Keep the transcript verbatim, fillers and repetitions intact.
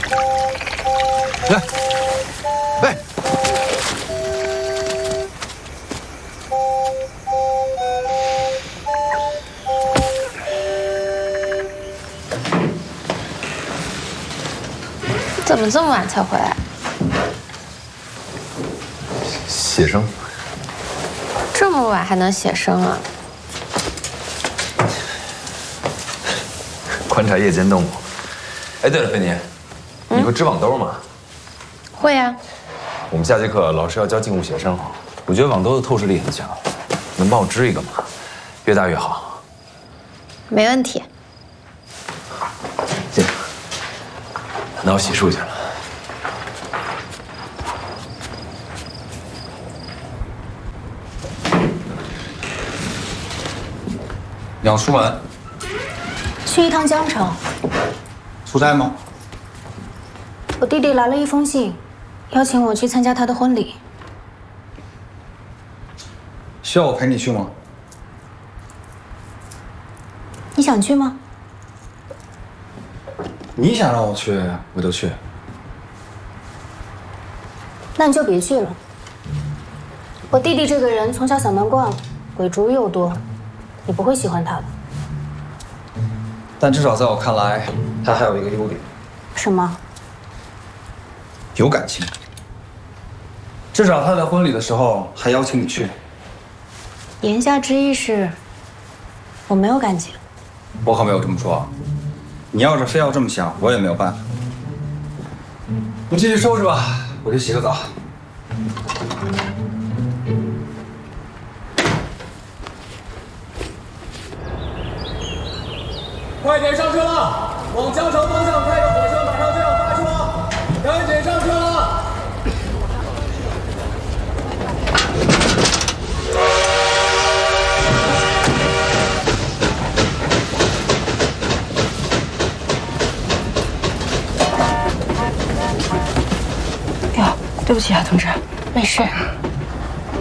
来，喂。 怎么这么晚才回来？ 写生。 这么晚还能写生啊？ 观察夜间动物。哎，对了，菲尼，你会织网兜吗？ 会呀。 我们下节课老师要教静物写生，我觉得网兜的透视力很强，能帮我织一个吗？越大越好。 没问题。 进。 那我洗漱去了。 你要出门？ 去一趟江城。 出差吗？ 我弟弟来了一封信，邀请我去参加他的婚礼。 需要我陪你去吗？ 你想去吗？ 你想让我去，我就去。 那你就别去了。我弟弟这个人从小小门惯，鬼主意又多，你不会喜欢他的。 但至少在我看来，他还有一个优点。 什么？ 有感情。至少他在婚礼的时候还邀请你去。 言下之意是，我没有感情。 我可没有这么说。 你要是非要这么想，我也没有办法。你继续收拾吧，我去洗个澡。 快点上车了，往江城方向开的火车马上就要发车了，赶紧上车了。 对不起啊，同志。 没事。